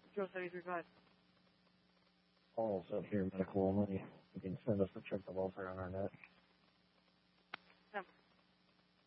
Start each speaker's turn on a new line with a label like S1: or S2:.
S1: 073.5.
S2: Paul's up here, medical only. You can send us to check the welfare on our net.